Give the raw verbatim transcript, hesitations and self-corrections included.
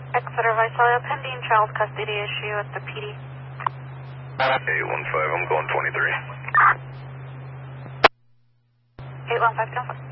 Exeter Visalia, pending child custody issue at the P D. eight one five, I'm going twenty-three. eight one five,